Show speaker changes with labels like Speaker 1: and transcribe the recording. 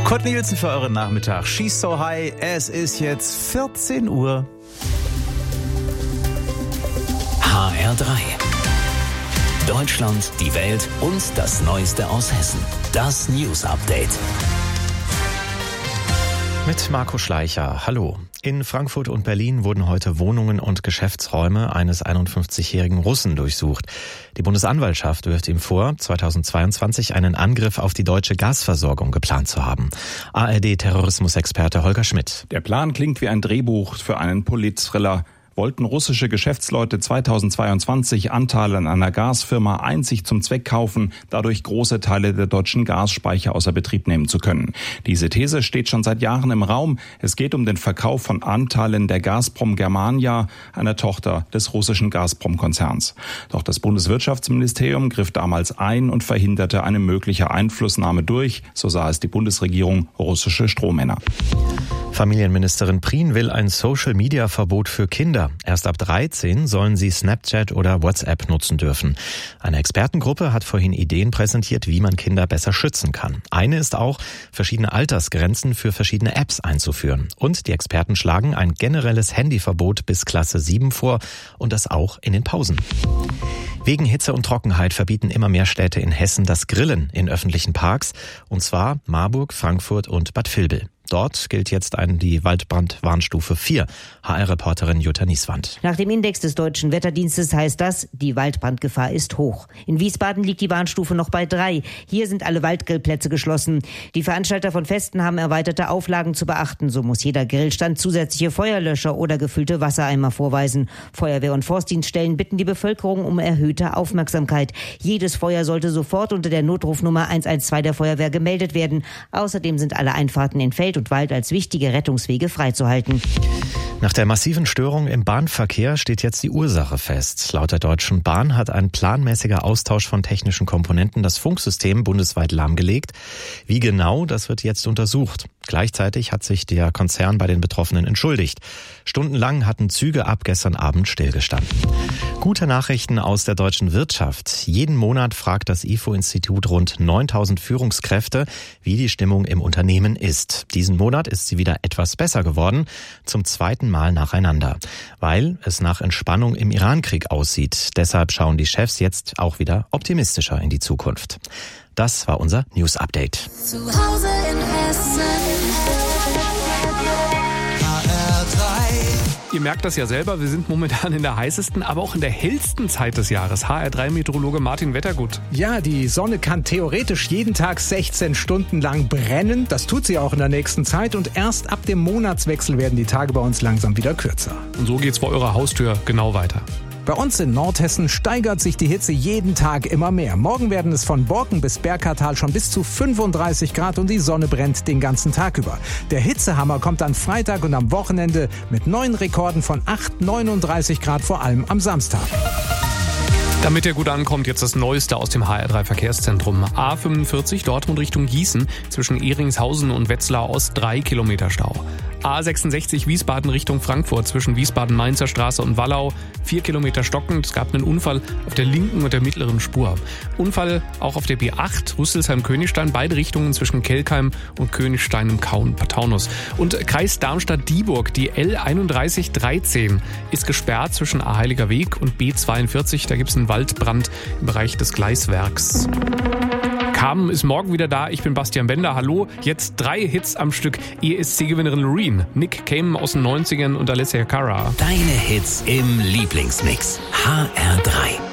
Speaker 1: Kurt Nielsen für euren Nachmittag. She's so high. Es ist jetzt 14 Uhr.
Speaker 2: HR3. Deutschland, die Welt und das Neueste aus Hessen. Das News Update.
Speaker 3: Mit Marco Schleicher. Hallo. In Frankfurt und Berlin wurden heute Wohnungen und Geschäftsräume eines 51-jährigen Russen durchsucht. Die Bundesanwaltschaft wirft ihm vor, 2022 einen Angriff auf die deutsche Gasversorgung geplant zu haben. ARD-Terrorismusexperte Holger Schmidt.
Speaker 4: Der Plan klingt wie ein Drehbuch für einen Polit-Thriller. Wollten russische Geschäftsleute 2022 Anteile an einer Gasfirma einzig zum Zweck kaufen, dadurch große Teile der deutschen Gasspeicher außer Betrieb nehmen zu können. Diese These steht schon seit Jahren im Raum. Es geht um den Verkauf von Anteilen der Gazprom Germania, einer Tochter des russischen Gazprom-Konzerns. Doch das Bundeswirtschaftsministerium griff damals ein und verhinderte eine mögliche Einflussnahme durch, so sah es die Bundesregierung, russische Strohmänner.
Speaker 3: Familienministerin Prien will ein Social-Media-Verbot für Kinder. Erst ab 13 sollen sie Snapchat oder WhatsApp nutzen dürfen. Eine Expertengruppe hat vorhin Ideen präsentiert, wie man Kinder besser schützen kann. Eine ist auch, verschiedene Altersgrenzen für verschiedene Apps einzuführen. Und die Experten schlagen ein generelles Handyverbot bis Klasse 7 vor und das auch in den Pausen. Wegen Hitze und Trockenheit verbieten immer mehr Städte in Hessen das Grillen in öffentlichen Parks, und zwar Marburg, Frankfurt und Bad Vilbel. Dort gilt jetzt die Waldbrandwarnstufe 4. HR-Reporterin Jutta Nieswand.
Speaker 5: Nach dem Index des Deutschen Wetterdienstes heißt das, die Waldbrandgefahr ist hoch. In Wiesbaden liegt die Warnstufe noch bei 3. Hier sind alle Waldgrillplätze geschlossen. Die Veranstalter von Festen haben erweiterte Auflagen zu beachten. So muss jeder Grillstand zusätzliche Feuerlöscher oder gefüllte Wassereimer vorweisen. Feuerwehr- und Forstdienststellen bitten die Bevölkerung um erhöhte Aufmerksamkeit. Jedes Feuer sollte sofort unter der Notrufnummer 112 der Feuerwehr gemeldet werden. Außerdem sind alle Einfahrten in Feld und Wald als wichtige Rettungswege freizuhalten.
Speaker 3: Nach der massiven Störung im Bahnverkehr steht jetzt die Ursache fest. Laut der Deutschen Bahn hat ein planmäßiger Austausch von technischen Komponenten das Funksystem bundesweit lahmgelegt. Wie genau, das wird jetzt untersucht. Gleichzeitig hat sich der Konzern bei den Betroffenen entschuldigt. Stundenlang hatten Züge ab gestern Abend stillgestanden. Gute Nachrichten aus der deutschen Wirtschaft. Jeden Monat fragt das IFO-Institut rund 9000 Führungskräfte, wie die Stimmung im Unternehmen ist. Diesen Monat ist sie wieder etwas besser geworden, zum zweiten Mal nacheinander, weil es nach Entspannung im Irankrieg aussieht. Deshalb schauen die Chefs jetzt auch wieder optimistischer in die Zukunft. Das war unser News Update.
Speaker 6: Zu Hause in Hessen.
Speaker 7: Ihr merkt das ja selber, wir sind momentan in der heißesten, aber auch in der hellsten Zeit des Jahres. HR3-Meteorologe Martin Wettergut.
Speaker 8: Ja, die Sonne kann theoretisch jeden Tag 16 Stunden lang brennen. Das tut sie auch in der nächsten Zeit. Und erst ab dem Monatswechsel werden die Tage bei uns langsam wieder kürzer.
Speaker 7: Und so geht's vor eurer Haustür genau weiter.
Speaker 8: Bei uns in Nordhessen steigert sich die Hitze jeden Tag immer mehr. Morgen werden es von Borken bis Bergkartal schon bis zu 35 Grad und die Sonne brennt den ganzen Tag über. Der Hitzehammer kommt am Freitag und am Wochenende mit neuen Rekorden von 39 Grad, vor allem am Samstag.
Speaker 7: Damit ihr gut ankommt, jetzt das Neueste aus dem HR3-Verkehrszentrum. A45 Dortmund Richtung Gießen, zwischen Ehringshausen und Wetzlar Ost 3 Kilometer Stau. A66 Wiesbaden Richtung Frankfurt, zwischen Wiesbaden-Mainzer Straße und Wallau 4 Kilometer stockend. Es gab einen Unfall auf der linken und der mittleren Spur. Unfall auch auf der B8 Rüsselsheim-Königstein, beide Richtungen zwischen Kelkheim und Königstein im Taunus. Und Kreis Darmstadt-Dieburg, die L3113 ist gesperrt zwischen A-Heiliger Weg und B42. Da gibt es einen Waldbrand im Bereich des Gleiswerks. Carmen ist morgen wieder da. Ich bin Bastian Bender. Hallo. Jetzt 3 Hits am Stück. ESC-Gewinnerin Loreen, Nick Cayman aus den 90ern und Alessia Cara.
Speaker 2: Deine Hits im Lieblingsmix. HR3.